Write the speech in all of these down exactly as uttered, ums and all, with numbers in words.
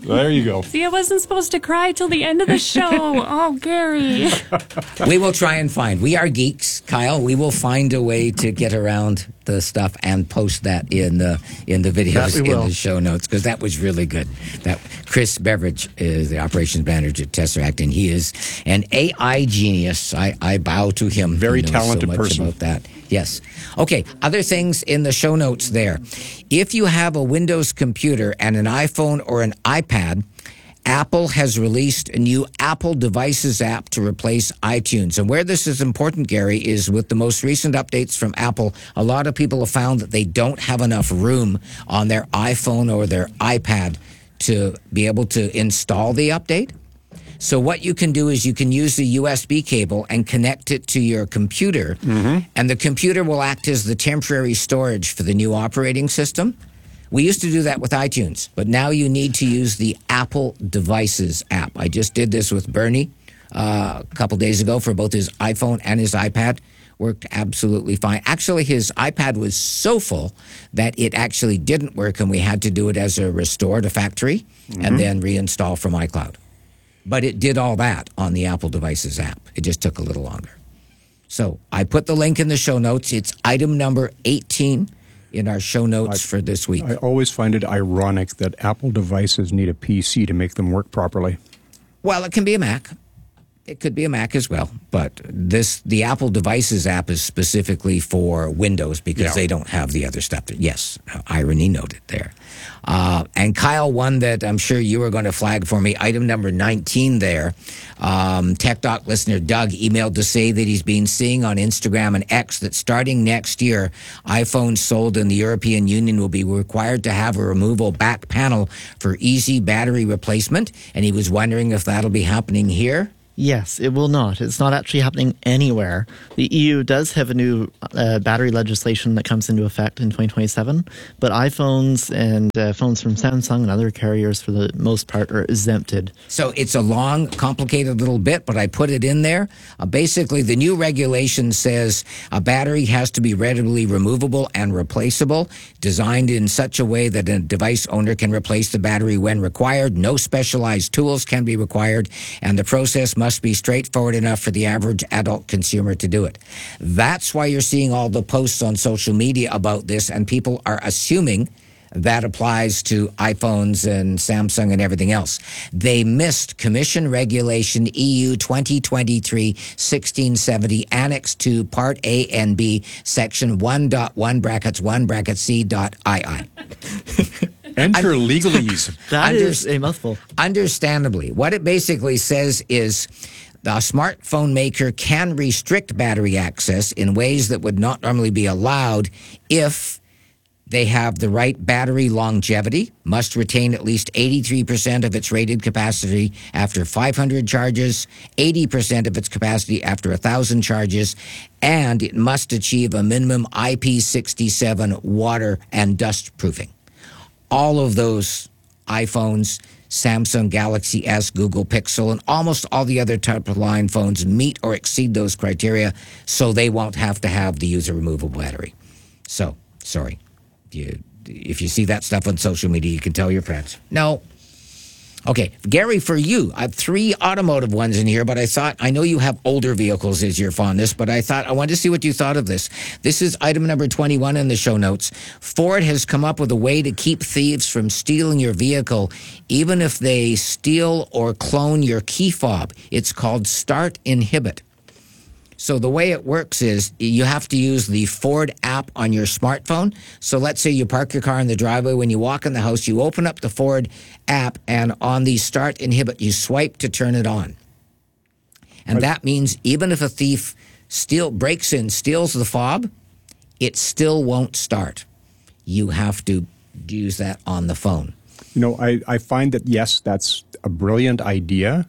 There you go. See, I wasn't supposed to cry till the end of the show. Oh, Gary. We will try and find. We are geeks, Kyle. We will find a way to get around the stuff and post that in the in the videos in the show notes, because that was really good. That Chris Beveridge is the operations manager at Tesseract, and he is an A I genius. I, I bow to him. Very he knows talented so much person about that. Yes. Okay. Other things in the show notes there. If you have a Windows computer and an iPhone or an iPad, Apple has released a new Apple Devices app to replace iTunes. And where this is important, Gary, is with the most recent updates from Apple, a lot of people have found that they don't have enough room on their iPhone or their iPad to be able to install the update. So what you can do is you can use the U S B cable and connect it to your computer, mm-hmm. and the computer will act as the temporary storage for the new operating system. We used to do that with iTunes, but now you need to use the Apple Devices app. I just did this with Bernie uh, a couple days ago for both his iPhone and his iPad. Worked absolutely fine. Actually, his iPad was so full that it actually didn't work, and we had to do it as a restore to factory mm-hmm. and then reinstall from iCloud. But it did all that on the Apple Devices app. It just took a little longer. So I put the link in the show notes. It's item number eighteen in our show notes I, for this week. I always find it ironic that Apple devices need a P C to make them work properly. Well, it can be a Mac. It could be a Mac as well. But this, the Apple Devices app is specifically for Windows because yeah. they don't have the other stuff. That, yes, irony noted there. Uh, and Kyle, one that I'm sure you were going to flag for me, item number nineteen there. Um, Tech Doc listener Doug emailed to say that he's been seeing on Instagram and X that starting next year, iPhones sold in the European Union will be required to have a removable back panel for easy battery replacement. And he was wondering if that'll be happening here. Yes, it will not. It's not actually happening anywhere. The E U does have a new uh, battery legislation that comes into effect in twenty twenty-seven, but iPhones and uh, phones from Samsung and other carriers, for the most part, are exempted. So it's a long, complicated little bit, but I put it in there. Uh, basically, the new regulation says a battery has to be readily removable and replaceable, designed in such a way that a device owner can replace the battery when required. No specialized tools can be required, and the process must be straightforward enough for the average adult consumer to do it. That's why you're seeing all the posts on social media about this, and people are assuming that applies to iPhones and Samsung and everything else. They missed Commission Regulation E U twenty twenty-three sixteen seventy, Annex two, Part A and B, Section one point one, brackets one, bracket C dot II. Enter legalese. That Under- is a mouthful. Understandably, what it basically says is the smartphone maker can restrict battery access in ways that would not normally be allowed if they have the right battery longevity, must retain at least eighty-three percent of its rated capacity after five hundred charges, eighty percent of its capacity after one thousand charges, and it must achieve a minimum I P sixty-seven water and dust proofing. All of those iPhones, Samsung Galaxy S, Google Pixel, and almost all the other top-of-line phones meet or exceed those criteria, so they won't have to have the user removable battery. So, sorry. You, if you see that stuff on social media, you can tell your friends. No. Okay, Gary, for you, I have three automotive ones in here, but I thought, I know you have older vehicles as your fondness, but I thought, I wanted to see what you thought of this. This is item number twenty-one in the show notes. Ford has come up with a way to keep thieves from stealing your vehicle, even if they steal or clone your key fob. It's called Start Inhibit. So the way it works is you have to use the Ford app on your smartphone. So let's say you park your car in the driveway. When you walk in the house, you open up the Ford app, and on the Start Inhibit, you swipe to turn it on. And right. that means even if a thief steal, breaks in, steals the fob, it still won't start. You have to use that on the phone. You know, I, I find that, yes, that's a brilliant idea.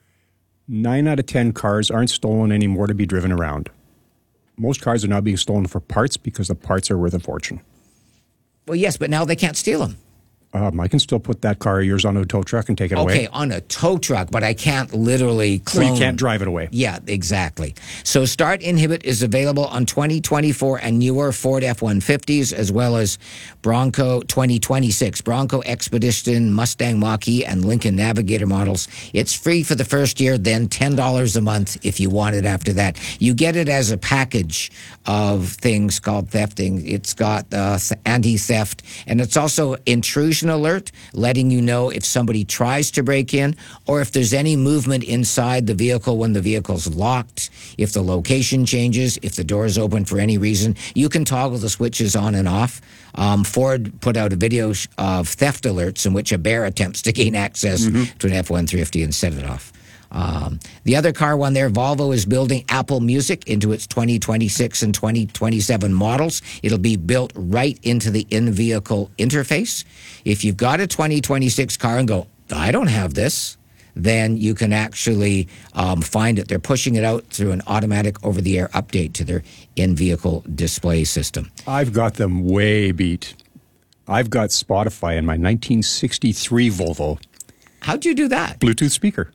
Nine out of ten cars aren't stolen anymore to be driven around. Most cars are now being stolen for parts because the parts are worth a fortune. Well, yes, but now they can't steal them. Um, I can still put that car of yours on a tow truck and take it away. Okay, on a tow truck, but I can't literally clone. Well, you can't drive it away. Yeah, exactly. So Start Inhibit is available on twenty twenty-four and newer Ford F one fifties, as well as Bronco twenty twenty-six, Bronco Expedition, Mustang Mach-E, and Lincoln Navigator models. It's free for the first year, then ten dollars a month if you want it after that. You get it as a package of things called thefting. It's got uh, anti-theft, and it's also intrusion alert, letting you know if somebody tries to break in or if there's any movement inside the vehicle when the vehicle's locked, if the location changes, if the door is open for any reason. You can toggle the switches on and off. Um, Ford put out a video of theft alerts in which a bear attempts to gain access mm-hmm. to an F one fifty and set it off. Um, the other car one there, Volvo is building Apple Music into its twenty twenty-six and twenty twenty-seven models. It'll be built right into the in-vehicle interface. If you've got a twenty twenty-six car and go, I don't have this, then you can actually um, find it. They're pushing it out through an automatic over-the-air update to their in-vehicle display system. I've got them way beat. I've got Spotify in my nineteen sixty-three Volvo. How'd you do that? Bluetooth speaker.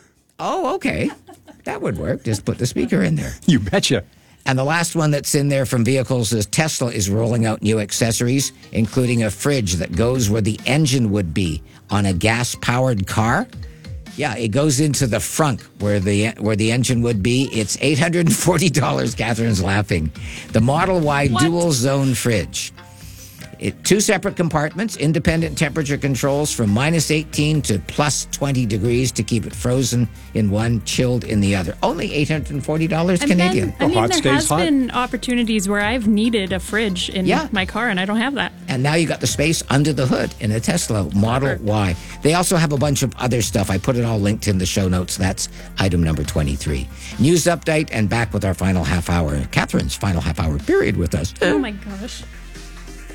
Oh, okay. That would work. Just put the speaker in there. You betcha. And the last one that's in there from vehicles is Tesla is rolling out new accessories, including a fridge that goes where the engine would be on a gas-powered car. Yeah, it goes into the front where the where the engine would be. It's eight hundred forty dollars. Catherine's laughing. The Model Y What? dual zone fridge. It, two separate compartments, independent temperature controls from minus eighteen to plus twenty degrees to keep it frozen in one, chilled in the other. Only eight hundred forty dollars And Canadian. Then, I Oh, mean, hot there stays has hot. been opportunities where I've needed a fridge in Yeah. my car, and I don't have that. And now you got the space under the hood in a Tesla Model Y. They also have a bunch of other stuff. I put it all linked in the show notes. That's item number twenty-three. News update and back with our final half hour. Catherine's final half hour period with us. Oh my gosh.